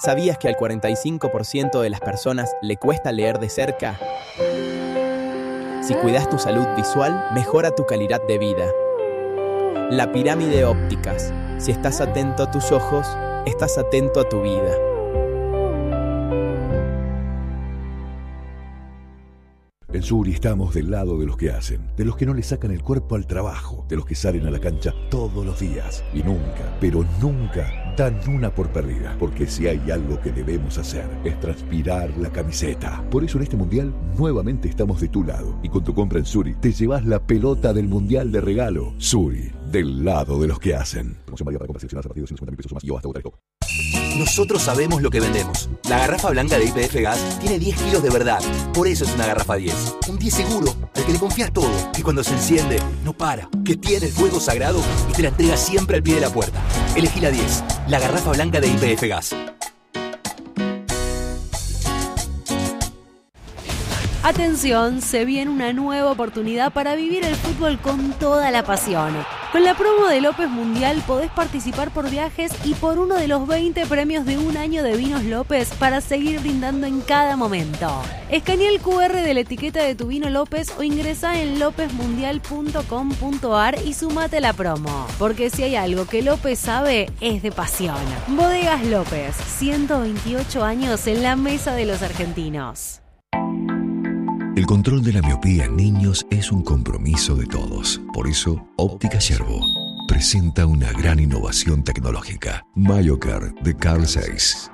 ¿Sabías que al 45% de las personas le cuesta leer de cerca? Si cuidas tu salud visual, mejora tu calidad de vida. La pirámide ópticas. Si estás atento a tus ojos, estás atento a tu vida. En Suri estamos del lado de los que hacen, de los que no le sacan el cuerpo al trabajo, de los que salen a la cancha todos los días y nunca, pero nunca dan una por perdida. Porque si hay algo que debemos hacer es transpirar la camiseta. Por eso en este mundial nuevamente estamos de tu lado y con tu compra en Suri te llevas la pelota del mundial de regalo. Suri, del lado de los que hacen. Promoción válida para compras seleccionadas a partir de 150.000 pesos o más y o hasta votar el top. Nosotros sabemos lo que vendemos. La garrafa blanca de YPF Gas tiene 10 kilos de verdad. Por eso es una garrafa 10. Un 10 seguro, al que le confías todo. Que cuando se enciende, no para. Que tiene el fuego sagrado y te la entrega siempre al pie de la puerta. Elegí la 10. La garrafa blanca de YPF Gas. Atención, se viene una nueva oportunidad para vivir el fútbol con toda la pasión. Con la promo de López Mundial podés participar por viajes y por uno de los 20 premios de un año de Vinos López para seguir brindando en cada momento. Escanea el QR de la etiqueta de tu vino López o ingresá en lopezmundial.com.ar y sumate a la promo. Porque si hay algo que López sabe, es de pasión. Bodegas López, 128 años en la mesa de los argentinos. El control de la miopía en niños es un compromiso de todos. Por eso, Óptica Yerbo presenta una gran innovación tecnológica. MyoCare de Carl Zeiss.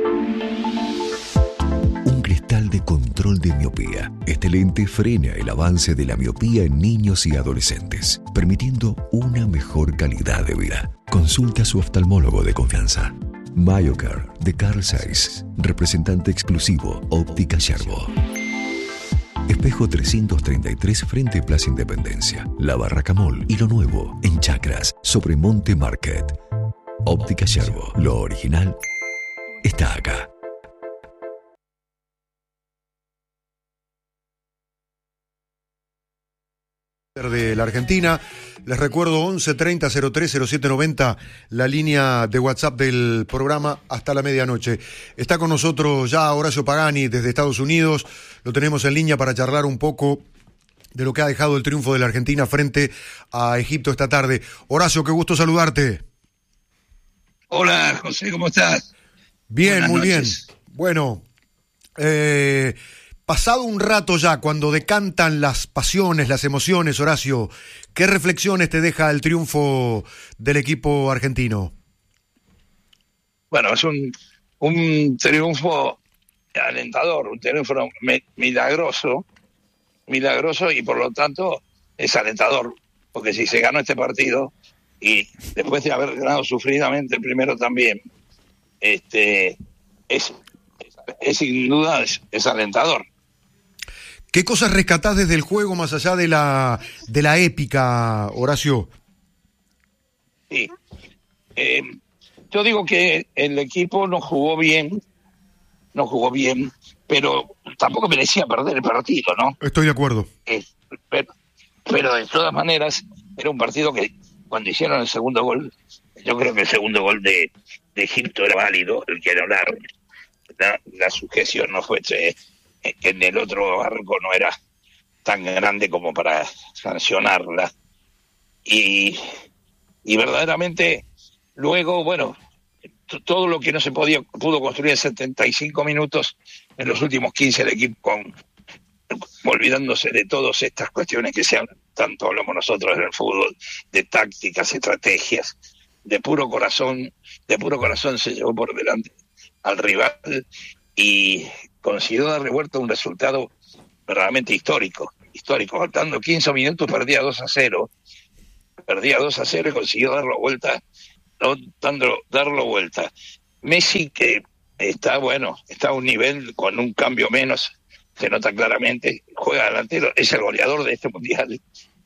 Un cristal de control de miopía. Este lente frena el avance de la miopía en niños y adolescentes, permitiendo una mejor calidad de vida. Consulta a su oftalmólogo de confianza. MyoCare de Carl Zeiss. Representante exclusivo Óptica Yerbo. Espejo 333 frente Plaza Independencia, La Barraca Mall y lo nuevo en Chacras, sobre Monte Market. Óptica Yerbo, lo original está acá. De la Argentina, les recuerdo 11 30 03 07 90, la línea de WhatsApp del programa hasta la medianoche. Está con nosotros ya Horacio Pagani desde Estados Unidos, lo tenemos en línea para charlar un poco de lo que ha dejado el triunfo de la Argentina frente a Egipto esta tarde. Horacio, qué gusto saludarte. Hola José, ¿cómo estás? Bien, Buenas muy noches. bien. Bueno, pasado un rato ya, cuando decantan las pasiones, las emociones, Horacio, ¿qué reflexiones te deja el triunfo del equipo argentino? Bueno, es un triunfo alentador, un triunfo milagroso y por lo tanto es alentador, porque si se ganó este partido y después de haber ganado sufridamente el primero también, es sin duda es alentador. ¿Qué cosas rescatás desde el juego más allá de la épica, Horacio? Sí. Yo digo que el equipo no jugó bien, pero tampoco merecía perder el partido, ¿no? Estoy de acuerdo. Pero de todas maneras, era un partido que cuando hicieron el segundo gol, yo creo que el segundo gol de Egipto era válido, el que era la sujeción no fue... en el otro arco no era tan grande como para sancionarla y verdaderamente luego, bueno, todo lo que no se pudo construir en 75 minutos en los últimos 15 el equipo olvidándose de todas estas cuestiones que tanto hablamos nosotros en el fútbol, de tácticas, estrategias, de puro corazón se llevó por delante al rival y consiguió darle vuelta a un resultado verdaderamente histórico. Faltando 15 minutos perdía 2-0 y consiguió darlo vuelta. Messi, que está a un nivel con un cambio menos, se nota claramente, juega delantero, es el goleador de este mundial.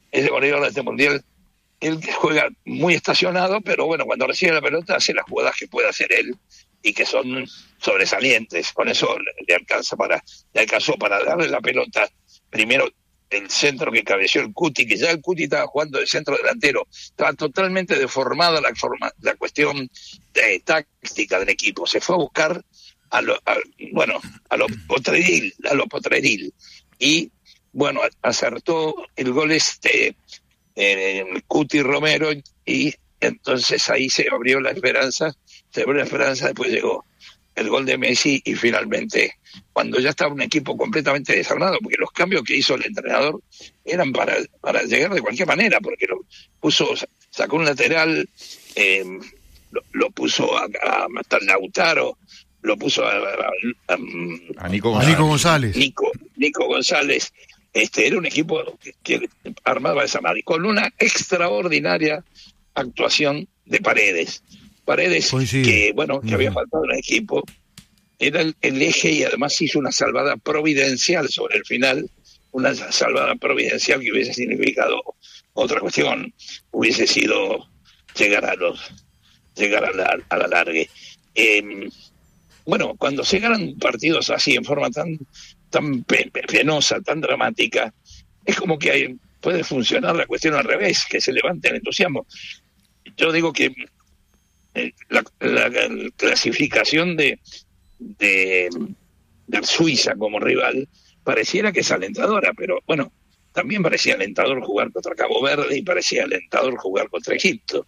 Él juega muy estacionado, pero bueno, cuando recibe la pelota hace las jugadas que puede hacer él y que son sobresalientes. Con eso le alcanzó para darle la pelota primero el centro que cabeció el Cuti, que ya el Cuti estaba jugando de centro delantero, estaba totalmente deformada la cuestión táctica del equipo. Se fue a buscar a lo Potreril, y bueno, acertó el gol Cuti Romero, y entonces ahí se abrió la esperanza, después llegó el gol de Messi, y finalmente, cuando ya estaba un equipo completamente desarmado, porque los cambios que hizo el entrenador eran para llegar de cualquier manera, porque sacó un lateral, lo puso a matar Lautaro, lo puso a Nico González. Nico González. Era un equipo que armaba esa madre, con una extraordinaria actuación de Paredes, que había faltado en el equipo, era el eje, y además hizo una salvada providencial sobre el final, una salvada providencial que hubiese significado otra cuestión, hubiese sido llegar a la largue. Cuando se ganan partidos así en forma tan penosa, tan dramática, es como que puede funcionar la cuestión al revés, que se levante el entusiasmo. Yo digo que la clasificación de Suiza como rival pareciera que es alentadora, pero bueno, también parecía alentador jugar contra Cabo Verde y parecía alentador jugar contra Egipto.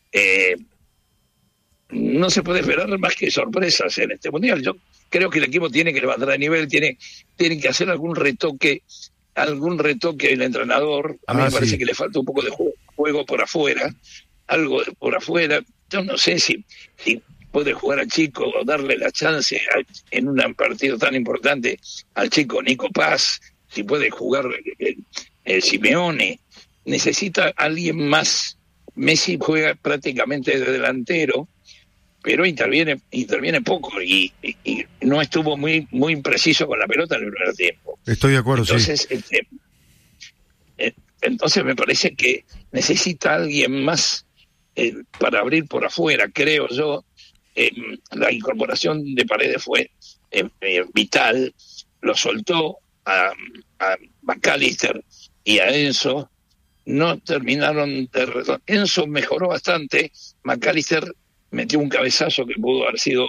No se puede esperar más que sorpresas en este mundial. Yo creo que el equipo tiene que levantar de nivel, tiene que hacer algún retoque el entrenador. A mí me parece que le falta un poco de juego por afuera, algo por afuera. Yo no sé si puede jugar al chico o darle la chance en un partido tan importante al chico Nico Paz, si puede jugar el Simeone. Necesita alguien más. Messi juega prácticamente de delantero, pero interviene poco y no estuvo muy preciso con la pelota en el primer tiempo. Estoy de acuerdo, entonces, sí. Entonces me parece que necesita alguien más para abrir por afuera, creo yo. La incorporación de Paredes fue vital, lo soltó a McAllister y a Enzo, no terminaron Enzo mejoró bastante, McAllister metió un cabezazo que pudo haber sido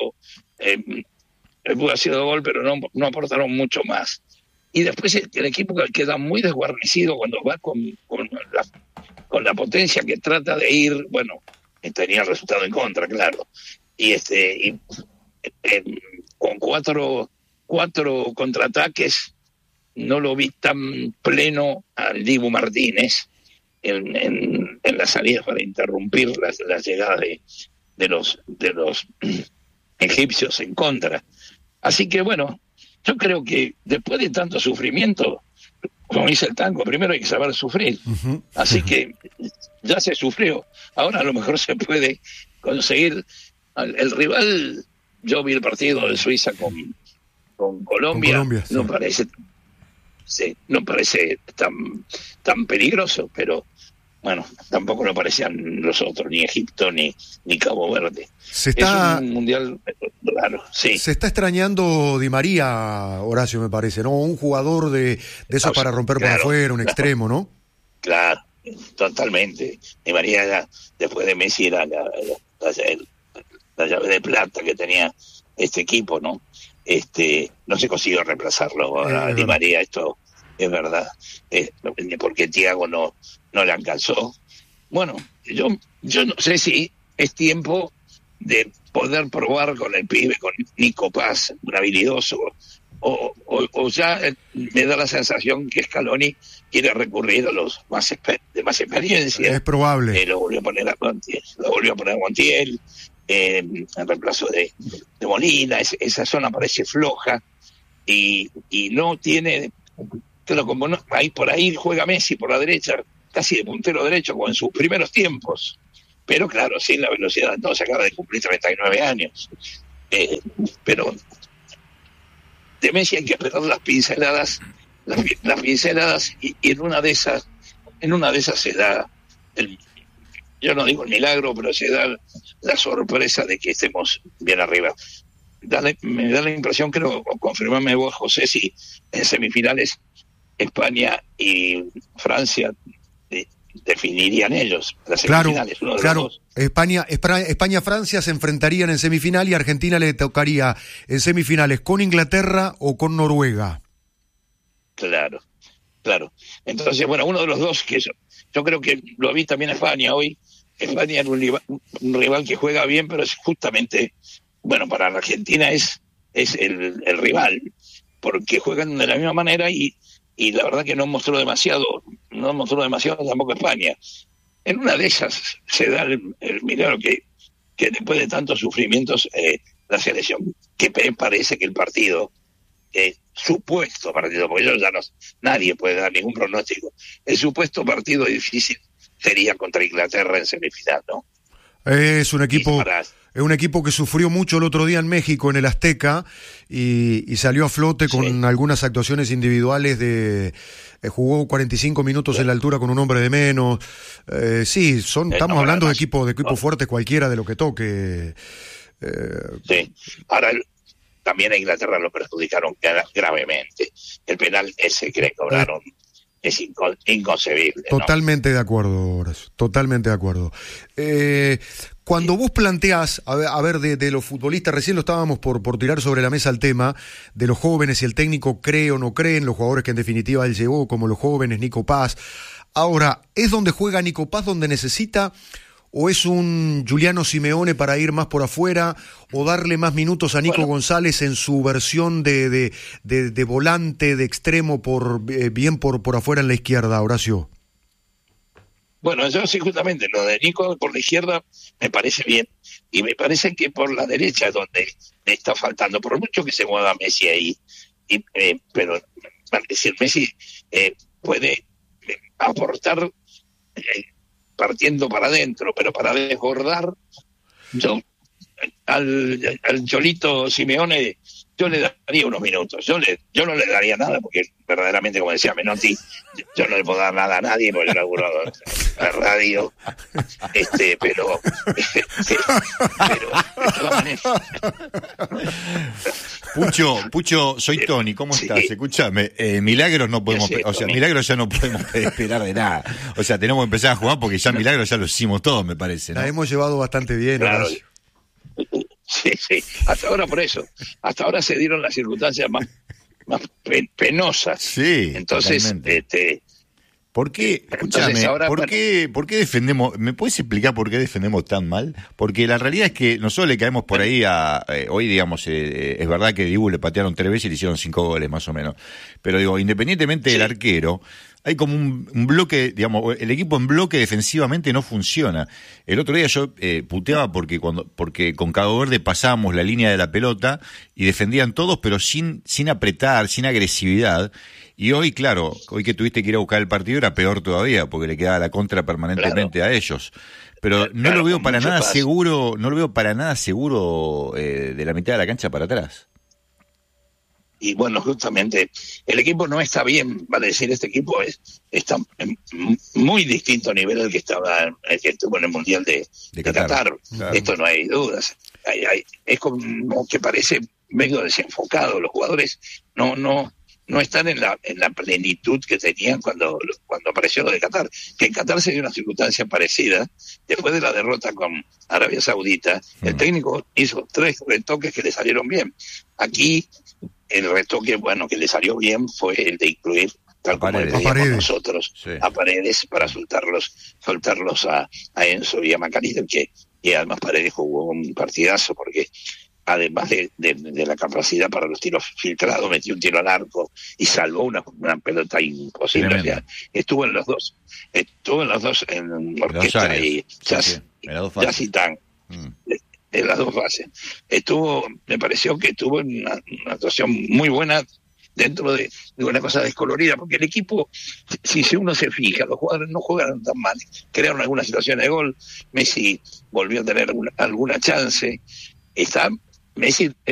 gol, pero no aportaron mucho más. Y después el equipo queda muy desguarnecido cuando va con la potencia que trata de ir, tenía el resultado en contra, claro. Y con cuatro contraataques no lo vi tan pleno al Dibu Martínez en la salida para interrumpir la llegada de los egipcios en contra. Así que yo creo que después de tanto sufrimiento, como dice el tango, primero hay que saber sufrir. Uh-huh. Así que ya se sufrió, ahora a lo mejor se puede conseguir el rival. Yo vi el partido de Suiza con Colombia, sí. no parece tan peligroso, pero tampoco lo parecían los otros, ni Egipto ni Cabo Verde. Es un mundial raro, sí. Se está extrañando Di María, Horacio, me parece, ¿no? Un jugador de esos para romper por afuera, un extremo, ¿no? Claro, totalmente. Di María ya, después de Messi, era la llave de plata que tenía este equipo, ¿no? No se consiguió reemplazarlo a Di María, esto es verdad, porque Thiago no le alcanzó. Yo no sé si es tiempo de poder probar con el pibe, con Nico Paz, un habilidoso, o ya me da la sensación que Scaloni quiere recurrir a los de más experiencia. Es probable. Lo volvió a poner a Montiel, en reemplazo de Molina. Esa zona parece floja y no tiene, claro, como no, por ahí juega Messi por la derecha, casi de puntero derecho, como en sus primeros tiempos, pero claro, sin la velocidad. No, se acaba de cumplir 39 años, pero de Messi hay que esperar las pinceladas y en una de esas se da yo no digo el milagro, pero se da la sorpresa de que estemos bien arriba. Me da la impresión, creo, confirmame vos, José, si en semifinales España y Francia definirían ellos las semifinales. Claro. España-Francia se enfrentarían en semifinal y Argentina le tocaría en semifinales con Inglaterra o con Noruega. Claro. Entonces, bueno, uno de los dos que yo creo que lo vi también a España hoy. España es un rival que juega bien, pero es justamente, bueno, para la Argentina es el rival, porque juegan de la misma manera y la verdad que no mostró demasiado tampoco España. En una de esas se da el milagro que después de tantos sufrimientos la selección, que parece que el partido, supuesto partido, porque nadie puede dar ningún pronóstico, el supuesto partido difícil sería contra Inglaterra en semifinal, ¿no? Es un equipo que sufrió mucho el otro día en México, en el Azteca, y salió a flote con algunas actuaciones individuales jugó 45 minutos en la altura con un hombre de menos. Estamos hablando de equipo fuerte cualquiera de lo que toque. Sí, ahora también a Inglaterra lo perjudicaron gravemente. El penal ese que le cobraron es inconcebible, ¿no? Totalmente de acuerdo, Horacio, totalmente de acuerdo. Cuando vos planteás, a ver, de los futbolistas, recién lo estábamos por tirar sobre la mesa el tema de los jóvenes, si el técnico cree o no cree en los jugadores que en definitiva él llevó, como los jóvenes, Nico Paz. Ahora, ¿es donde juega Nico Paz donde necesita, o es un Giuliano Simeone para ir más por afuera, o darle más minutos a Nico González en su versión de volante, de extremo, bien por afuera en la izquierda, Horacio? Bueno, yo sí, justamente lo de Nico por la izquierda me parece bien, y me parece que por la derecha es donde le está faltando, por mucho que se mueva Messi ahí, pero si Messi puede aportar partiendo para adentro, pero para desbordar, yo al Cholito Simeone yo le daría unos minutos. Yo no le daría nada, porque verdaderamente, como decía Menotti, yo no le puedo dar nada a nadie porque yo laburo en la radio, pero de todas maneras. Pucho, soy Tony, ¿cómo estás? Escúchame, milagros no podemos, milagros ya no podemos esperar de nada. O sea, tenemos que empezar a jugar porque ya milagros ya lo hicimos todos, me parece, ¿no? La hemos llevado bastante bien, claro. Sí, hasta ahora por eso. Hasta ahora se dieron las circunstancias más penosas. Sí, entonces, totalmente. ¿Por qué? Escúchame, ¿por qué defendemos? ¿Me puedes explicar por qué defendemos tan mal? Porque la realidad es que nosotros le caemos por ahí hoy, digamos, es verdad que Dibu le patearon 3 veces y le hicieron 5 goles más o menos. Pero digo, independientemente del arquero, hay como un bloque, digamos, el equipo en bloque defensivamente no funciona. El otro día yo puteaba porque con Cabo Verde pasábamos la línea de la pelota y defendían todos, pero sin apretar, sin agresividad. Y hoy, claro, hoy que tuviste que ir a buscar el partido era peor todavía, porque le quedaba la contra permanentemente a ellos. Pero no lo veo para nada seguro, de la mitad de la cancha para atrás. Y bueno, justamente el equipo no está bien, vale decir, este equipo está en muy distinto nivel al que estuvo en el Mundial de Qatar. Claro. Esto no hay dudas. Es como que parece medio desenfocado. Los jugadores no están en la plenitud que tenían cuando apareció lo de Qatar. Que en Qatar se dio una circunstancia parecida. Después de la derrota con Arabia Saudita, el técnico hizo 3 retoques que le salieron bien. Aquí el retoque, que le salió bien fue el de incluir, tal como le pedíamos nosotros, a Paredes para soltarlos a Enzo y a Macalister, y además Paredes jugó un partidazo porque además de la capacidad para los tiros filtrados, metió un tiro al arco y salvó una pelota imposible. O sea, estuvo en los dos en Orquesta y Jazz y Tan. En las 2 fases. Me pareció que estuvo en una actuación muy buena dentro de una cosa descolorida, porque el equipo, si uno se fija, los jugadores no jugaron tan mal, crearon algunas situaciones de gol, Messi volvió a tener alguna chance, Messi